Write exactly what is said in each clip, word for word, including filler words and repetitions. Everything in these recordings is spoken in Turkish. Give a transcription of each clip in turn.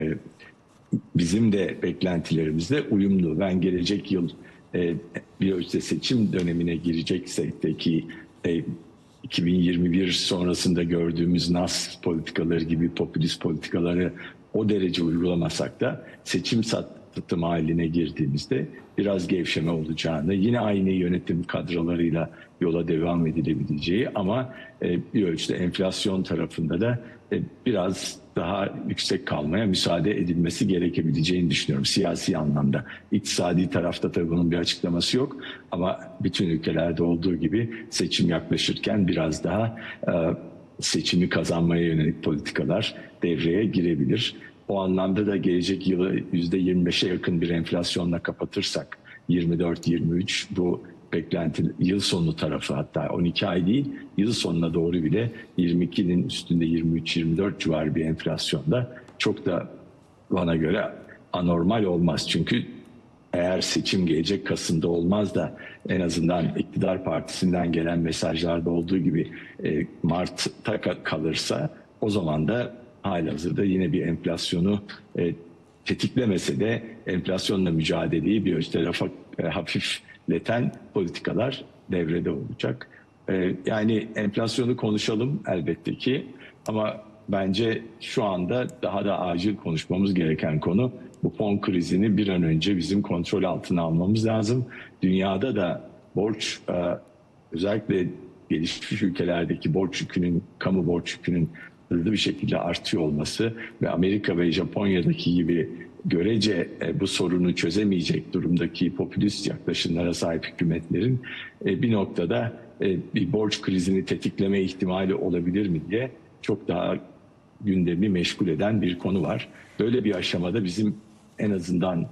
bizim de beklentilerimizle uyumlu. Ben gelecek yıl e, bir ölçüde seçim dönemine gireceksek de ki e, iki bin yirmi bir sonrasında gördüğümüz Nas politikaları gibi popülist politikaları o derece uygulamasak da seçim satım haline girdiğimizde biraz gevşeme olacağını, yine aynı yönetim kadrolarıyla yola devam edilebileceği ama e, bir ölçüde enflasyon tarafında da e, biraz daha yüksek kalmaya müsaade edilmesi gerekebileceğini düşünüyorum siyasi anlamda. İktisadi tarafta tabii bunun bir açıklaması yok ama bütün ülkelerde olduğu gibi seçim yaklaşırken biraz daha e, seçimi kazanmaya yönelik politikalar devreye girebilir. O anlamda da gelecek yılı yüzde yirmi beşe yakın bir enflasyonla kapatırsak yirmi dört yirmi üç bu beklenti yıl sonu tarafı, hatta on iki ay değil yıl sonuna doğru bile yirmi ikinin üstünde yirmi üç yirmi dört civarı bir enflasyonda çok da bana göre anormal olmaz. Çünkü eğer seçim gelecek Kasım'da olmaz da en azından iktidar partisinden gelen mesajlarda olduğu gibi e, Mart'ta kalırsa o zaman da halihazırda yine bir enflasyonu e, tetiklemese de enflasyonla mücadeleyi bir ölçüde rafa, e, hafifleten politikalar devrede olacak. E, yani enflasyonu konuşalım elbette ki ama bence şu anda daha da acil konuşmamız gereken konu bu fon krizini bir an önce bizim kontrol altına almamız lazım. Dünyada da borç, e, özellikle gelişmiş ülkelerdeki borç yükünün, kamu borç yükünün hızlı bir şekilde artıyor olması ve Amerika ve Japonya'daki gibi görece bu sorunu çözemeyecek durumdaki popülist yaklaşımlara sahip hükümetlerin bir noktada bir borç krizini tetikleme ihtimali olabilir mi diye çok daha gündemi meşgul eden bir konu var. Böyle bir aşamada bizim en azından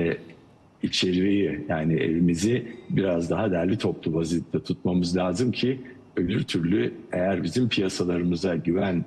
içeriği, yani evimizi biraz daha derli toplu vaziyette tutmamız lazım ki öbür türlü eğer bizim piyasalarımıza güven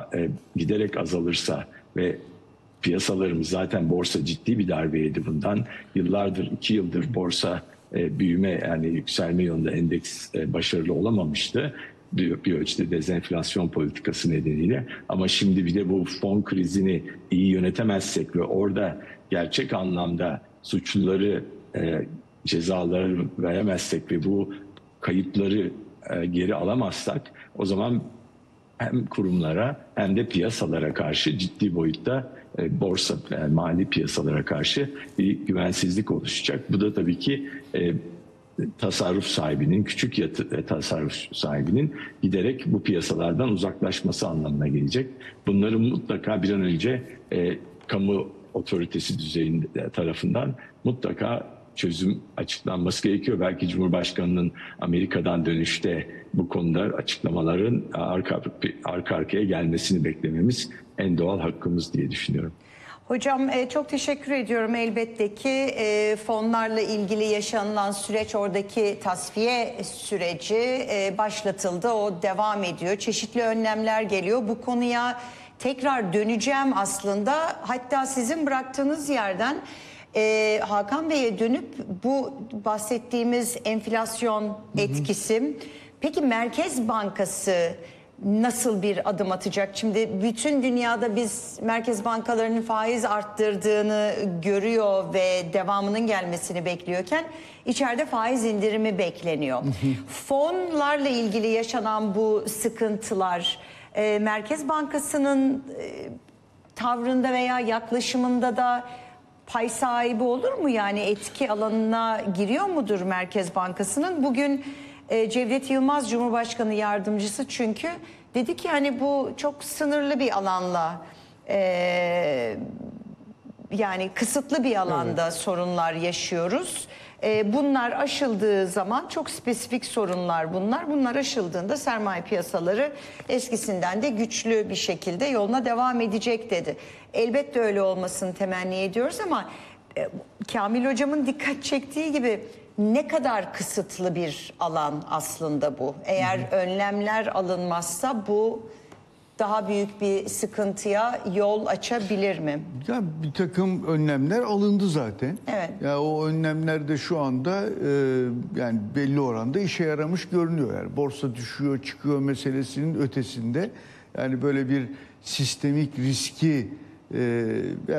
giderek azalırsa ve piyasalarımız zaten borsa ciddi bir darbe yedi bundan. Yıllardır, iki yıldır borsa büyüme, yani yükselme yolunda endeks başarılı olamamıştı. Bir, bir ölçüde dezenflasyon politikası nedeniyle. Ama şimdi bir de bu fon krizini iyi yönetemezsek ve orada gerçek anlamda suçluları, e, cezaları veremezsek ve bu kayıpları e, geri alamazsak o zaman hem kurumlara hem de piyasalara karşı ciddi boyutta e, borsa, yani mali piyasalara karşı bir güvensizlik oluşacak. Bu da tabii ki e, tasarruf sahibinin, küçük yatı, tasarruf sahibinin giderek bu piyasalardan uzaklaşması anlamına gelecek. Bunların mutlaka bir an önce e, kamu otoritesi düzeyinde tarafından mutlaka çözüm açıklanması gerekiyor. Belki Cumhurbaşkanı'nın Amerika'dan dönüşte bu konuda açıklamaların arka, arka arkaya gelmesini beklememiz en doğal hakkımız diye düşünüyorum. Hocam çok teşekkür ediyorum. Elbette ki fonlarla ilgili yaşanılan süreç, oradaki tasfiye süreci başlatıldı. O devam ediyor. Çeşitli önlemler geliyor. Bu konuya tekrar döneceğim aslında. Hatta sizin bıraktığınız yerden Ee, Hakan Bey'e dönüp bu bahsettiğimiz enflasyon etkisi. Hı hı. Peki Merkez Bankası nasıl bir adım atacak? Şimdi bütün dünyada biz merkez bankalarının faiz arttırdığını görüyor ve devamının gelmesini bekliyorken içeride faiz indirimi bekleniyor. Hı hı. Fonlarla ilgili yaşanan bu sıkıntılar e, Merkez Bankası'nın e, tavrında veya yaklaşımında da pay sahibi olur mu? Yani etki alanına giriyor mudur Merkez Bankası'nın? Bugün e, Cevdet Yılmaz Cumhurbaşkanı Yardımcısı çünkü dedi ki hani bu çok sınırlı bir alanla e, yani kısıtlı bir alanda evet, sorunlar yaşıyoruz. E, bunlar aşıldığı zaman çok spesifik sorunlar bunlar. Bunlar aşıldığında sermaye piyasaları eskisinden de güçlü bir şekilde yoluna devam edecek dedi. Elbette öyle olmasını temenni ediyoruz ama e, Kamil Hocam'ın dikkat çektiği gibi ne kadar kısıtlı bir alan aslında bu. Eğer hı hı. önlemler alınmazsa bu daha büyük bir sıkıntıya yol açabilir mi? Ya bir takım önlemler alındı zaten. Evet. Ya o önlemler de şu anda e, yani belli oranda işe yaramış görünüyor. Yani borsa düşüyor, çıkıyor meselesinin ötesinde. Yani böyle bir sistemik riski e,